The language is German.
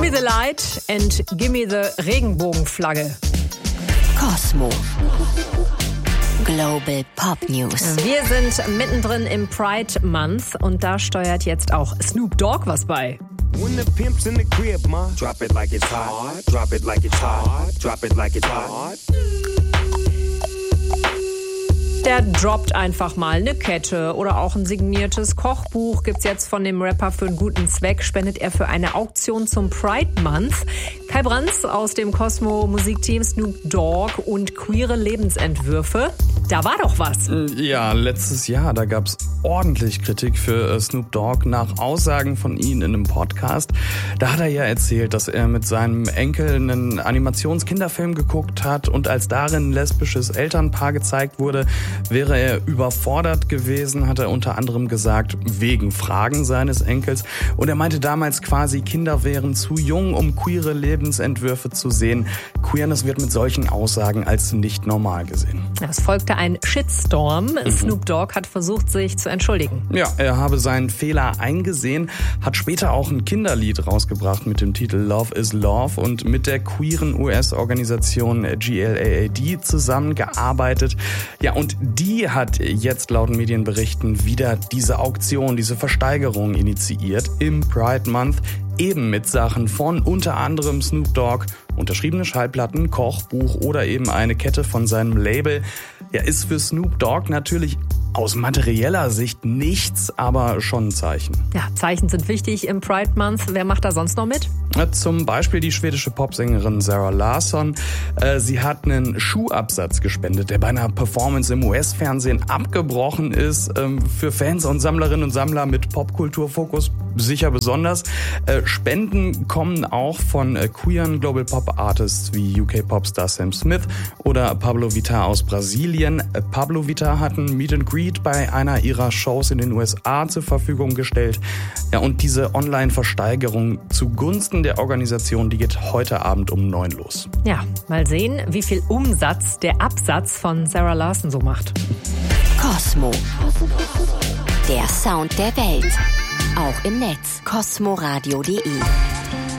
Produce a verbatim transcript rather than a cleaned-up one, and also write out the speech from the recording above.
me the light and gimme the Regenbogenflagge. Cosmo. Global Pop News. Wir sind mittendrin im Pride Month und da steuert jetzt auch Snoop Dogg was bei. When the pimp's in the crib, ma, drop it like it's hot, drop it like it's hot, drop it like it's hot. Der droppt einfach mal eine Kette oder auch ein signiertes Kochbuch. Gibt's jetzt von dem Rapper für einen guten Zweck. Spendet er für eine Auktion zum Pride Month. Kai Branz aus dem Cosmo-Musikteam Snoop Dogg und queere Lebensentwürfe. Da war doch was. Ja, letztes Jahr, da gab's ordentlich Kritik für Snoop Dogg nach Aussagen von ihm in einem Podcast. Da hat er ja erzählt, dass er mit seinem Enkel einen Animationskinderfilm geguckt hat und als darin ein lesbisches Elternpaar gezeigt wurde, wäre er überfordert gewesen, hat er unter anderem gesagt, wegen Fragen seines Enkels. Und er meinte damals quasi, Kinder wären zu jung, um queere Lebensentwürfe zu sehen. Queerness wird mit solchen Aussagen als nicht normal gesehen. Es folgte ein Shitstorm. Mhm. Snoop Dogg hat versucht, sich zu entschuldigen. Ja, er habe seinen Fehler eingesehen, hat später auch ein Kinderlied rausgebracht mit dem Titel Love is Love und mit der queeren U S-Organisation G L A A D zusammengearbeitet. Ja, und die hat jetzt laut Medienberichten wieder diese Auktion, diese Versteigerung initiiert im Pride Month, eben mit Sachen von unter anderem Snoop Dogg, unterschriebene Schallplatten, Kochbuch oder eben eine Kette von seinem Label. Ja, ist für Snoop Dogg natürlich aus materieller Sicht nichts, aber schon ein Zeichen. Ja, Zeichen sind wichtig im Pride Month. Wer macht da sonst noch mit? Zum Beispiel die schwedische Popsängerin Zara Larsson. Sie hat einen Schuhabsatz gespendet, der bei einer Performance im U S-Fernsehen abgebrochen ist. Für Fans und Sammlerinnen und Sammler mit Popkulturfokus sicher besonders. Spenden kommen auch von queeren Global Pop Artists wie U K-Popstar Sam Smith oder Pablo Vittar aus Brasilien. Pablo Vittar hat ein Meet and Greet bei einer ihrer Shows in den U S A zur Verfügung gestellt. Ja, und diese Online-Versteigerung zugunsten der Organisation, die geht heute Abend um neun los. Ja, mal sehen, wie viel Umsatz der Absatz von Zara Larsson so macht. Cosmo. Der Sound der Welt. Auch im Netz. cosmoradio punkt de